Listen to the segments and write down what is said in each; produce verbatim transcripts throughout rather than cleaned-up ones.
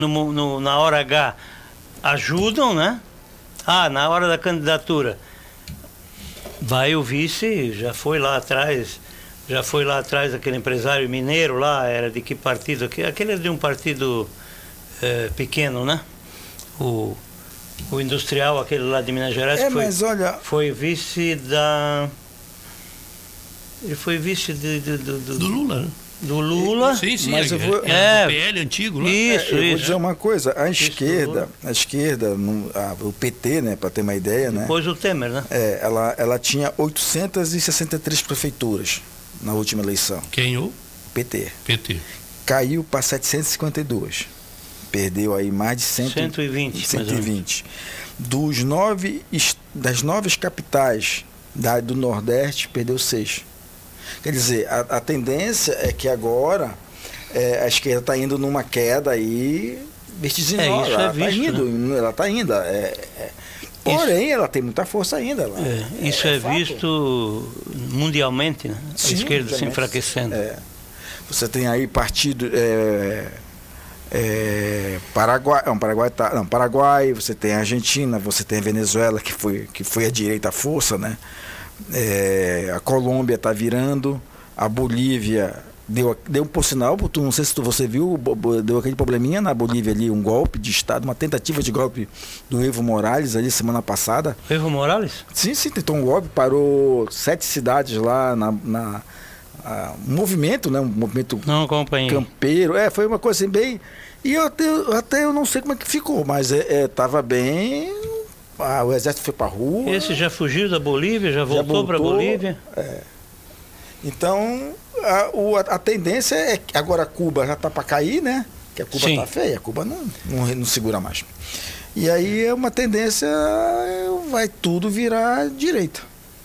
no, no, na hora H ajudam, né? Ah, na hora da candidatura vai o vice, já foi lá atrás, já foi lá atrás aquele empresário mineiro lá, era de que partido? Aquele era de um partido é, pequeno, né? O, o industrial, aquele lá de Minas Gerais, é, foi, mas olha... foi vice da... Ele foi vice de, de, de, do, do Lula, né? Do Lula. Sim, sim, mas é, eu vou... é, do P L antigo lá. Isso, é, eu isso. vou dizer uma coisa, a Isso, esquerda, a esquerda, no, a, o P T, né, para ter uma ideia, né? Depois o Temer, né? É, ela, ela tinha oitocentas e sessenta e três prefeituras na última eleição. Quem o? P T. P T. Caiu para setecentas e cinquenta e duas. Perdeu aí mais de cem, cento e vinte. cento e vinte. Dos nove, das nove capitais da, do Nordeste, perdeu seis. Quer dizer, a, a tendência é que agora é, a esquerda está indo numa queda aí vertiginosa. É, isso é ela está visto, indo, né? ela está indo. É, é, porém, isso, ela tem muita força ainda. Ela, é, é, isso é, é visto mundialmente, né? A Sim, esquerda se enfraquecendo. É. Você tem aí partido... É, É, Paraguai, não, Paraguai tá, não, Paraguai, você tem a Argentina, você tem a Venezuela, que foi, que foi a direita à força, né? É, a Colômbia está virando, a Bolívia deu, deu por sinal, tu, não sei se tu, você viu, deu aquele probleminha na Bolívia ali, um golpe de Estado, uma tentativa de golpe do Evo Morales ali semana passada. Evo Morales? Sim, sim, tentou um golpe, parou sete cidades lá na... na Uh, um movimento, né? Um movimento não acompanhei. Campeiro. É, foi uma coisa assim bem... E eu até, até eu não sei como é que ficou, mas é, é, tava bem... Ah, o exército foi pra rua. Esse já fugiu da Bolívia, já voltou, voltou para a Bolívia. É. Então, a, o, a tendência é que agora Cuba já tá para cair, né? Que a Cuba Sim. tá feia, a Cuba não, não, não segura mais. E aí é uma tendência, vai tudo virar direita.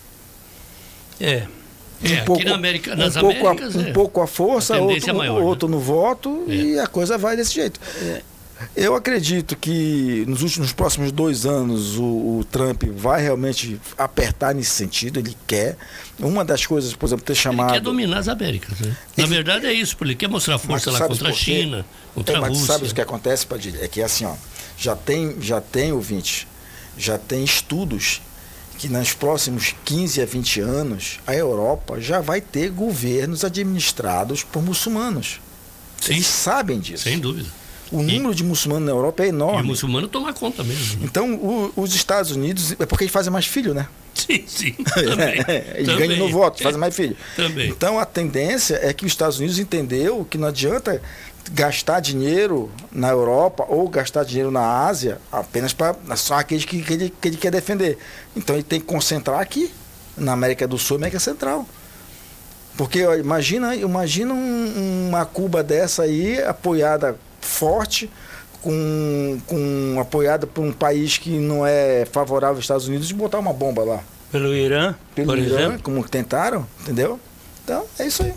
É. É, um pouco, aqui na América, nas um pouco Américas, a, um é. pouco a força, a outro, é maior, outro né? no voto, é. E a coisa vai desse jeito. É. Eu acredito que nos últimos nos próximos dois anos o, o Trump vai realmente apertar nesse sentido, ele quer. Uma das coisas, por exemplo, ter chamado... Ele quer dominar as Américas, né? Na ele... verdade é isso, porque ele quer mostrar força lá contra a China, contra é, a Rússia. Mas sabe o que acontece, Padilha? É que assim, ó, já tem, já tem, ouvinte, já tem estudos que nos próximos quinze a vinte anos, a Europa já vai ter governos administrados por muçulmanos. Sim. Eles sabem disso. Sem dúvida. O número e, de muçulmanos na Europa é enorme. E o muçulmano toma conta mesmo. Então, o, os Estados Unidos, é porque eles fazem mais filho, né? Sim, sim. Também, eles também. ganham no voto, fazem mais filho. Também. Então, a tendência é que os Estados Unidos entendeu que não adianta gastar dinheiro na Europa ou gastar dinheiro na Ásia apenas para só aqueles que, que, ele, que ele quer defender. Então ele tem que concentrar aqui, na América do Sul e América Central. Porque ó, imagina, imagina um, uma Cuba dessa aí, apoiada forte, com, com, apoiada por um país que não é favorável aos Estados Unidos, de botar uma bomba lá. Pelo Irã, Pelo por Irã, exemplo. como tentaram, entendeu? Então, é isso aí.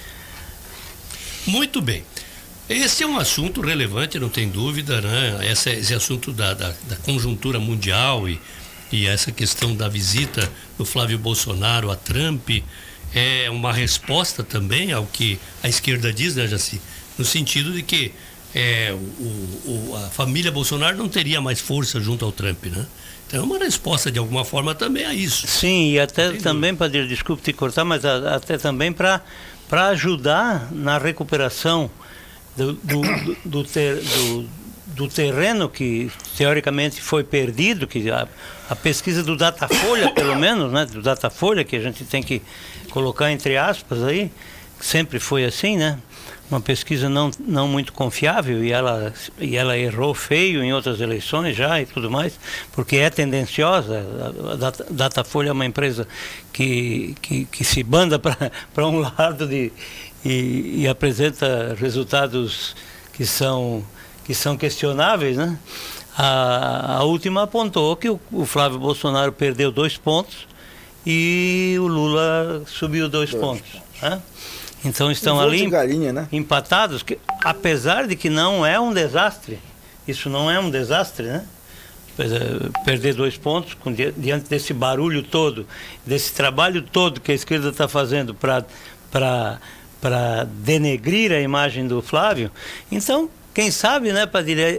Muito bem. Esse é um assunto relevante, não tem dúvida, né? Esse, esse assunto da, da, da conjuntura mundial e, e essa questão da visita do Flávio Bolsonaro a Trump é uma resposta também ao que a esquerda diz, né, Jaci? No sentido de que é, o, o, a família Bolsonaro não teria mais força junto ao Trump, né? Então é uma resposta de alguma forma também a isso. Sim, e até também, Padre, desculpe te cortar, mas a, até também para para ajudar na recuperação Do, do, do, ter, do, do terreno que teoricamente foi perdido, que a, a pesquisa do Datafolha, pelo menos, né, do Datafolha, que a gente tem que colocar entre aspas aí, sempre foi assim, né? Uma pesquisa não, não muito confiável e ela, e ela errou feio em outras eleições já e tudo mais, porque é tendenciosa. A Data, Datafolha é uma empresa que, que, que se banda para um lado de E, e apresenta resultados que são, que são questionáveis, né? A, a última apontou que o, o Flávio Bolsonaro perdeu dois pontos e o Lula subiu dois, dois. pontos. Né? Então estão um ali galinha, né? empatados, que, apesar de que não é um desastre, isso não é um desastre, né? Perder dois pontos com, diante desse barulho todo, desse trabalho todo que a esquerda está fazendo para para denegrir a imagem do Flávio. Então, quem sabe, né, Padilha,